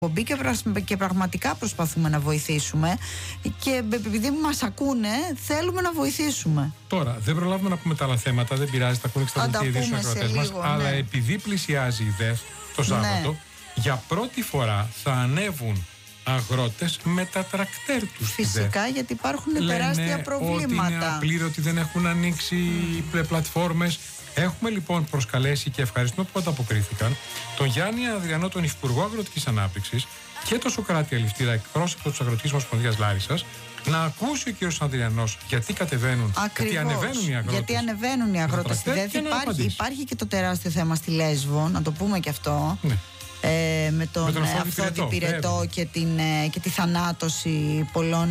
και πραγματικά προσπαθούμε να βοηθήσουμε και επειδή μας ακούνε θέλουμε να βοηθήσουμε. Τώρα δεν προλάβουμε να πούμε τα άλλα θέματα, δεν πειράζει, τα ακούνε και στα δελτία ειδήσεων οι ακροατές μας, αλλά επειδή πλησιάζει η ΔΕΘ το Σάββατο, για πρώτη φορά θα ανέβουν αγρότες με τα τρακτέρ τους. Φυσικά, γιατί υπάρχουν τεράστια προβλήματα. Ότι είναι απλήρωτοι, δεν έχουν ανοίξει πλατφόρμες. Έχουμε λοιπόν προσκαλέσει και ευχαριστούμε που ανταποκρίθηκαν τον Γιάννη Ανδριανό, τον Υφυπουργό Αγροτικής Ανάπτυξης, και τον Σωκράτη Αληφτήρα, εκπρόσωπο της Αγροτικής Ομοσπονδίας Λάρισσας, να ακούσει ο κ. Ανδριανός γιατί κατεβαίνουν, γιατί ανεβαίνουν οι αγρότες στη ΔΕΘ. Υπάρχει και το τεράστιο θέμα στη Λέσβο, να το πούμε και αυτό. Ναι. Με τον Αυθόδη Πυρετό και τη θανάτωση πολλών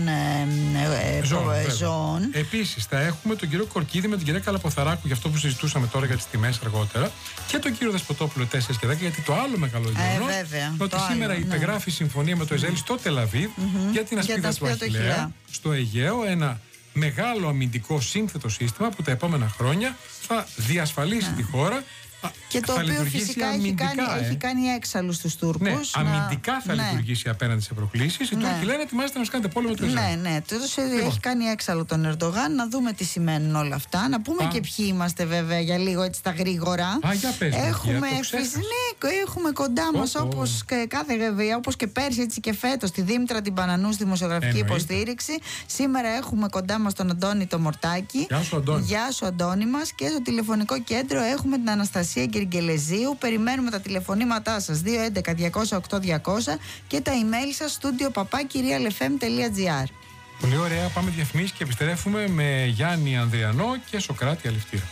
ζώων. Επίσης θα έχουμε τον κύριο Κορκίδη με την κυρία Καλαποθαράκου, για αυτό που συζητούσαμε τώρα για τις τιμές αργότερα, και τον κύριο Δεσποτόπουλο 4 και 10, γιατί το άλλο μεγάλο γεγονός ότι σήμερα υπεγράφει συμφωνία με το Εζέλη στο Τελαβίβ για την ασπίδα του Αχιλλέα στο Αιγαίο, ένα μεγάλο αμυντικό σύνθετο σύστημα που τα επόμενα χρόνια θα διασφαλίσει τη χώρα. Και το οποίο φυσικά έχει κάνει έξαλλους τους Τούρκους. Ναι, αμυντικά θα λειτουργήσει απέναντι σε προκλήσεις. Οι Τούρκοι λένε ετοιμάζεται να μας κάνετε πόλεμο του Ισραήλ. Ναι. Έχει κάνει έξαλλο τον Ερντογάν. Να δούμε τι σημαίνουν όλα αυτά. Να πούμε και ποιοι είμαστε βέβαια για λίγο έτσι τα γρήγορα. Για πες, έχουμε κοντά μας όπως και πέρσι έτσι και φέτος τη Δήμητρα την Πανανού στη δημοσιογραφική υποστήριξη. Σήμερα έχουμε κοντά μας τον Αντώνη το Μορτάκη. Γεια σου Αντώνη μας. Και στο τηλεφωνικό κέντρο έχουμε την Αναστασία Γκεργελεζίου. Περιμένουμε τα τηλεφωνήματά σας 211-208-200 και τα email σας studio@realfm.gr. Πολύ ωραία, πάμε διαφημίσεις και επιστρέφουμε με Γιάννη Ανδριανό και Σωκράτη Αληφτήρα.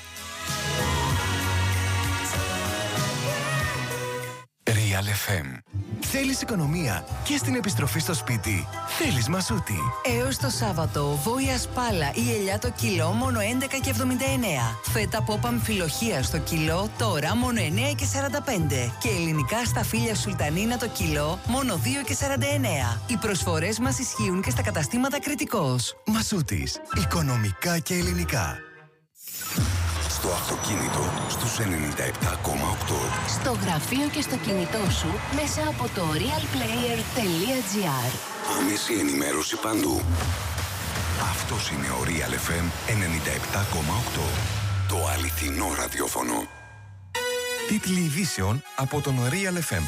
Real FM. Θέλεις οικονομία και στην επιστροφή στο σπίτι? Θέλεις Μασούτη. Έως το Σάββατο, βόηα σπάλα ή ελιά το κιλό μόνο 11,79. Φέτα πόπα αμφιλοχία στο κιλό τώρα μόνο 9,45. Και ελληνικά σταφύλια σουλτανίνα το κιλό μόνο 2,49. Οι προσφορές μας ισχύουν και στα καταστήματα Κρητικός. Μασούτης. Οικονομικά και ελληνικά. Στο αυτοκίνητο στους 97,8. Στο γραφείο και στο κινητό σου μέσα από το realplayer.gr. Άμεση ενημέρωση παντού. Αυτός είναι ο Real FM 97,8. Το αληθινό ραδιόφωνο. Τίτλοι ειδήσεων από τον Real FM.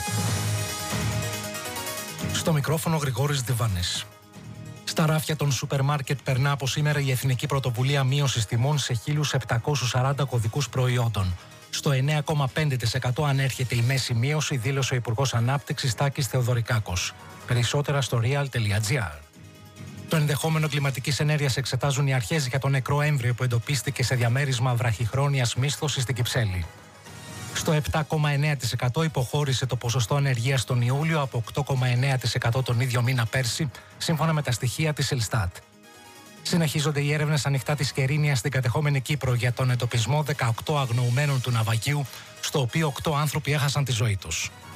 Στο μικρόφωνο Γρηγόρης Διβάνης. Στα ράφια των σούπερ μάρκετ περνά από σήμερα η Εθνική Πρωτοβουλία Μείωσης Τιμών σε 1.740 κωδικούς προϊόντων. Στο 9,5% ανέρχεται η μέση μείωση, δήλωσε ο Υπουργός Ανάπτυξης Τάκης Θεοδωρικάκος. Περισσότερα στο real.gr. Το ενδεχόμενο κλιματικής ενέργειας εξετάζουν οι αρχές για το νεκρό έμβριο που εντοπίστηκε σε διαμέρισμα βραχυχρόνιας μίσθωσης στην Κυψέλη. Στο 7,9% υποχώρησε το ποσοστό ανεργίας τον Ιούλιο από 8,9% τον ίδιο μήνα πέρσι, σύμφωνα με τα στοιχεία της Ελστάτ. Συνεχίζονται οι έρευνες ανοιχτά της Κερίνιας στην κατεχόμενη Κύπρο για τον εντοπισμό 18 αγνοουμένων του ναυαγίου, στο οποίο 8 άνθρωποι έχασαν τη ζωή τους.